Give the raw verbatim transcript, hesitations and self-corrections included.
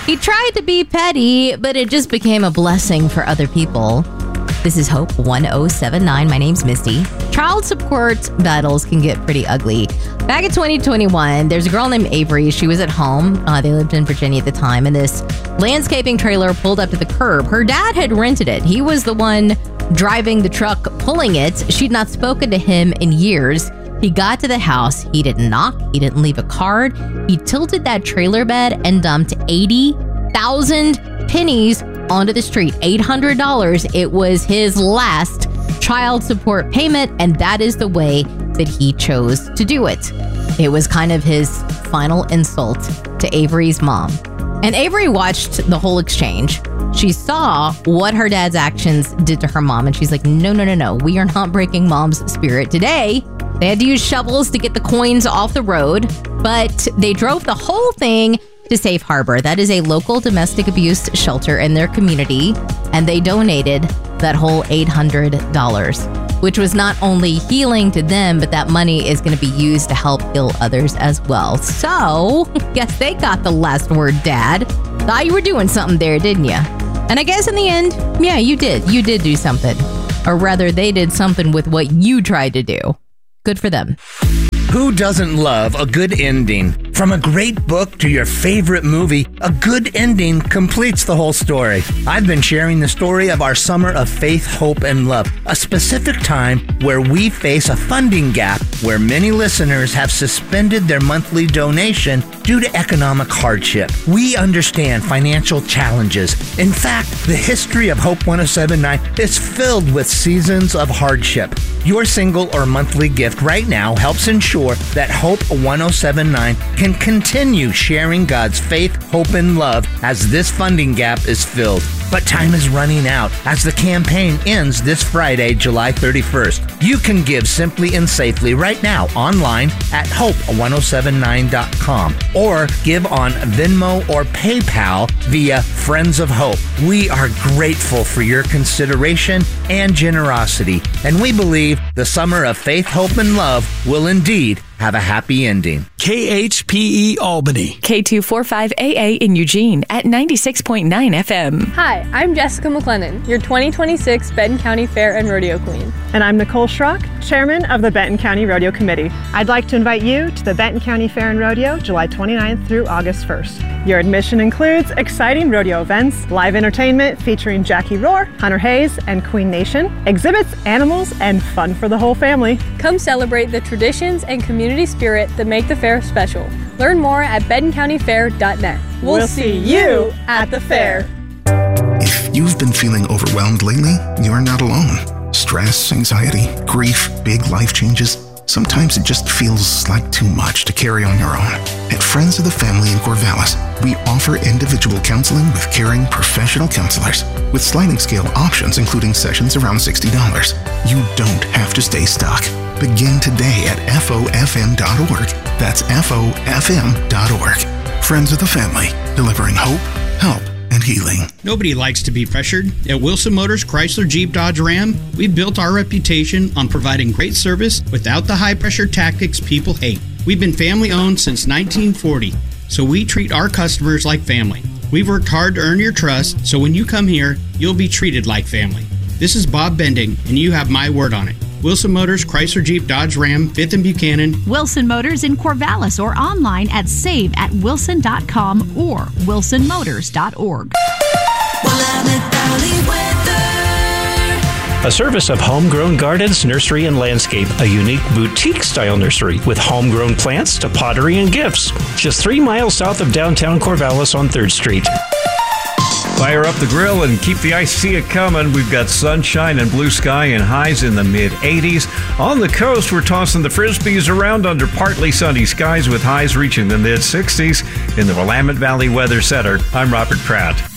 He tried to be petty, but it just became a blessing for other people. This is Hope one oh seven nine. My name's Misty. Child support battles can get pretty ugly. Back in twenty twenty-one, there's a girl named Avery. She was at home. Uh, they lived in Virginia at the time, and this landscaping trailer pulled up to the curb. Her dad had rented it. He was the one driving the truck, pulling it. She'd not spoken to him in years. He got to the house. He didn't knock. He didn't leave a card. He tilted that trailer bed and dumped eighty thousand pennies onto the street. eight hundred dollars. It was his last child support payment, and that is the way that he chose to do it. It was kind of his final insult to Avery's mom. And Avery watched the whole exchange. She saw what her dad's actions did to her mom, and she's like, no, no, no, no. We are not breaking mom's spirit today. They had to use shovels to get the coins off the road, but they drove the whole thing to Safe Harbor. That is a local domestic abuse shelter in their community, and they donated that whole eight hundred dollars, which was not only healing to them, but that money is going to be used to help heal others as well. So, guess they got the last word, Dad. Thought you were doing something there, didn't you? And I guess in the end, yeah, you did. You did do something. Or rather, they did something with what you tried to do. Good for them. Who doesn't love a good ending? From a great book to your favorite movie, a good ending completes the whole story. I've been sharing the story of our summer of faith, hope, and love, a specific time where we face a funding gap where many listeners have suspended their monthly donation due to economic hardship. We understand financial challenges. In fact, the history of Hope one oh seven nine is filled with seasons of hardship. Your single or monthly gift right now helps ensure that Hope one oh seven nine can continue sharing God's faith, hope, and love as this funding gap is filled. But time is running out as the campaign ends this Friday, July thirty-first. You can give simply and safely right now online at hope one oh seven nine dot com or give on Venmo or PayPal via Friends of Hope. We are grateful for your consideration and generosity, and we believe the summer of faith, hope, and love will indeed have a happy ending. K H P E Albany. K two forty-five A A in Eugene at ninety-six point nine F M. Hi, I'm Jessica McLennan, your twenty twenty-six Benton County Fair and Rodeo Queen. And I'm Nicole Schrock, Chairman of the Benton County Rodeo Committee. I'd like to invite you to the Benton County Fair and Rodeo, July twenty-ninth through August first. Your admission includes exciting rodeo events, live entertainment featuring Jackie Rohr, Hunter Hayes, and Queen Nation, exhibits, animals, and fun for the whole family. Come celebrate the traditions and community spirit that make the fair special. Learn more at benton county fair dot net. We'll, We'll see you at the fair. If you've been feeling overwhelmed lately, you're not alone. Stress, anxiety, grief, big life changes. Sometimes it just feels like too much to carry on your own. At Friends of the Family in Corvallis, we offer individual counseling with caring professional counselors with sliding scale options including sessions around sixty dollars. You don't have to stay stuck. Begin today at F O F M dot org. That's F O F M dot org. Friends of the Family, delivering hope, help, and healing. Nobody likes to be pressured. At Wilson Motors Chrysler Jeep Dodge Ram, we've built our reputation on providing great service without the high-pressure tactics people hate. We've been family-owned since nineteen forty, so we treat our customers like family. We've worked hard to earn your trust, so when you come here, you'll be treated like family. This is Bob Bending, and you have my word on it. Wilson Motors, Chrysler Jeep Dodge Ram, fifth and Buchanan. Wilson Motors in Corvallis or online at save at wilson dot com or wilson motors dot org. A service of Homegrown Gardens, Nursery and Landscape, a unique boutique-style nursery with homegrown plants to pottery and gifts. Just three miles south of downtown Corvallis on third Street. Fire up the grill and keep the ice see it coming. We've got sunshine and blue sky and highs in the mid eighties. On the coast, we're tossing the Frisbees around under partly sunny skies with highs reaching the mid sixties. In the Willamette Valley Weather Center, I'm Robert Pratt.